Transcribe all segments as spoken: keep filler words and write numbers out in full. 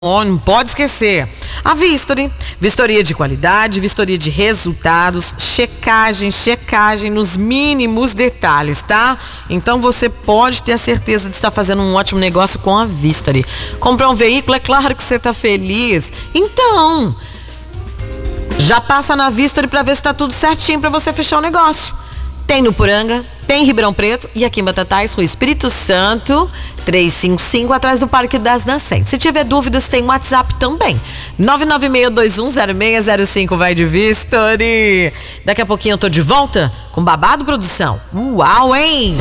Oh, não pode esquecer. A Vistory, vistoria de qualidade, vistoria de resultados, checagem, checagem nos mínimos detalhes, tá? Então você pode ter a certeza de estar fazendo um ótimo negócio com a Vistory. Comprar um veículo, é claro que você tá feliz. Então, já passa na Vistory para ver se tá tudo certinho para você fechar o negócio. Tem no Poranga, tem em Ribeirão Preto e aqui em Batatais, Rua Espírito Santo, trezentos e cinquenta e cinco, atrás do Parque das Nascentes. Se tiver dúvidas, tem um WhatsApp também. nove nove seis dois um zero seis zero cinco, vai de Vistory. Daqui a pouquinho eu tô de volta com Babado Produção. Uau, hein?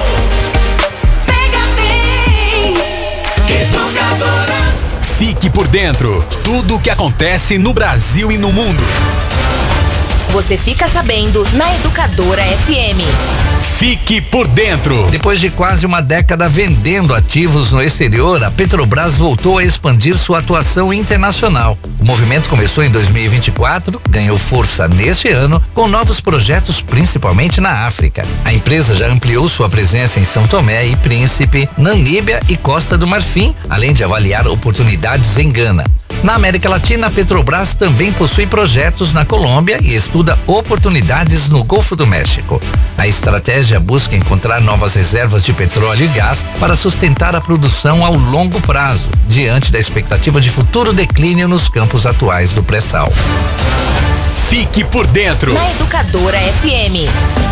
Pega bem, Educadora. Fique por dentro. Tudo o que acontece no Brasil e no mundo. Você fica sabendo na Educadora F M. Fique por dentro. Depois de quase uma década vendendo ativos no exterior, a Petrobras voltou a expandir sua atuação internacional. O movimento começou em dois mil e vinte e quatro, ganhou força neste ano, com novos projetos principalmente na África. A empresa já ampliou sua presença em São Tomé e Príncipe, Namíbia e Costa do Marfim, além de avaliar oportunidades em Gana. Na América Latina, a Petrobras também possui projetos na Colômbia e estuda oportunidades no Golfo do México. A estratégia busca encontrar novas reservas de petróleo e gás para sustentar a produção ao longo prazo, diante da expectativa de futuro declínio nos campos atuais do pré-sal. Fique por dentro. Na Educadora F M.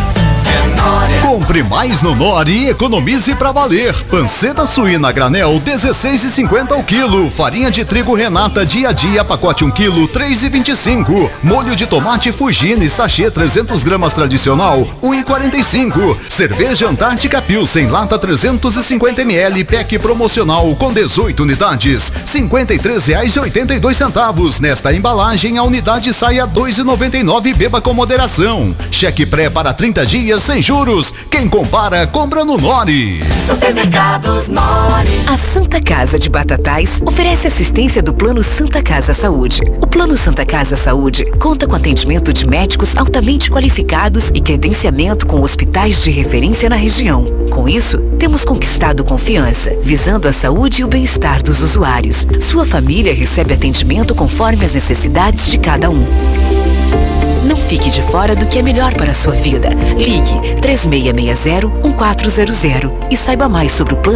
Compre mais no Nori e economize pra valer. Panceta suína a granel dezesseis e cinquenta o quilo. Farinha de trigo Renata dia a dia pacote um quilo três e vinte e cinco. Molho de tomate Fugine sachê trezentos gramas tradicional um e quarenta e cinco. Cerveja Antártica Pilsen lata trezentos e cinquenta mililitros pack promocional com dezoito unidades cinquenta e três reais e oitenta e dois centavos. Nesta embalagem a unidade sai a dois e noventa e nove. Beba com moderação. Cheque pré para trinta dias sem juros. Quem compara, compra no Nori. Supermercados Nori. A Santa Casa de Batatais oferece assistência do Plano Santa Casa Saúde. O Plano Santa Casa Saúde conta com atendimento de médicos altamente qualificados e credenciamento com hospitais de referência na região. Com isso, temos conquistado confiança, visando a saúde e o bem-estar dos usuários. Sua família recebe atendimento conforme as necessidades de cada um. Não fique de fora do que é melhor para a sua vida. Ligue três seis seis zero, um quatro zero zero e saiba mais sobre o plano